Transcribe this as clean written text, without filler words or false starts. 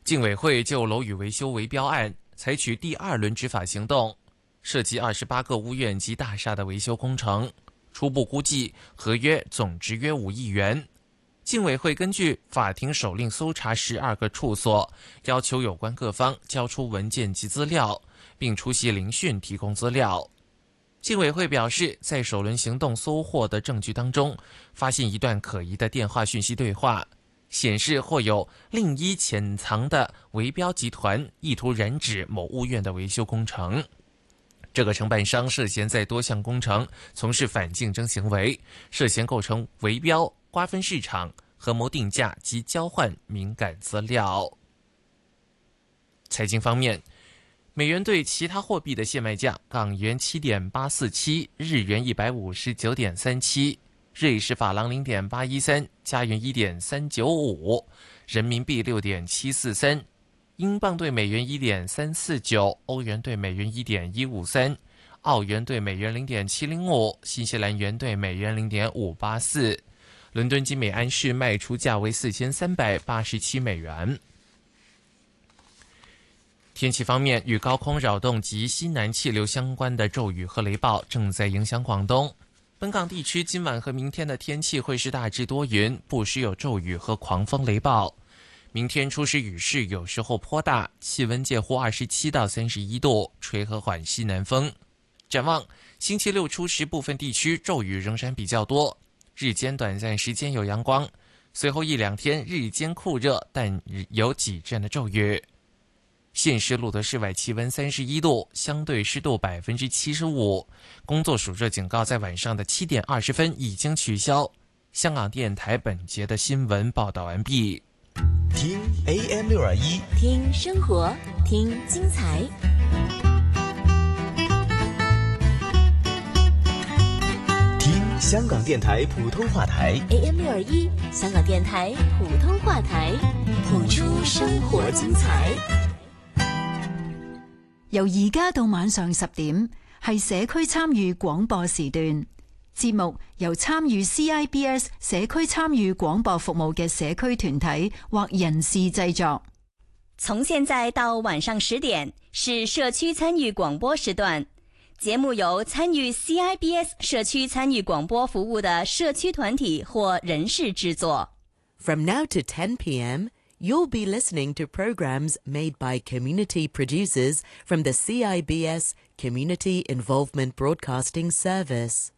竞委会就楼宇维修围标案采取第2轮执法行动，涉及28个屋苑及大厦的维修工程，初步估计合约总值约5亿元。竞委会根据法庭手令搜查12个处所，要求有关各方交出文件及资料，并出席聆讯提供资料。竞委会表示，在首轮行动搜获的证据当中，发现一段可疑的电话讯息对话，显示或有另一潜藏的围标集团意图染指某屋苑的维修工程。这个承办商涉嫌在多项工程从事反竞争行为，涉嫌构成围标、瓜分市场、合谋定价及交换敏感资料。财经方面，美元对其他货币的现卖价：港元 7.847， 日元 159.37， 瑞士法郎 0.813， 加元 1.395， 人民币 6.743， 英镑对美元 1.349， 欧元对美元 1.153， 澳元对美元 0.705， 新西兰元对美元 0.584。 伦敦金每安士卖出价为4387美元。天气方面，与高空扰动及西南气流相关的骤雨和雷暴正在影响广东。本港地区今晚和明天的天气会是大致多云，不时有骤雨和狂风雷暴。明天初时雨势有时候颇大，气温介乎27到31度，吹和缓西南风。展望星期六初时，部分地区骤雨仍然比较多，日间短暂时间有阳光，随后1-2天日间酷热，但有几阵的骤雨。现时录得室外气温31度，相对湿度75%，工作暑热警告在晚上的7点20分已经取消。香港电台本节的新闻报道完毕。 听 AM621， 听生活，听精彩。 听香港电台普通話台 AM621， 香港電台普通話台，譜出生活精彩。 由而家到晚上10點，係社區參與廣播時段。節目由參與 CIBS 社區參與廣播服務嘅社區團體或人士製作。 從現在到晚上10點是社區參與廣播時段，節目由參與 CIBS 社區參與廣播服務的社區團體或人士製作。 From now to 10 p.m., you'll be listening to programs made by community producers from the CIBS Community Involvement Broadcasting Service.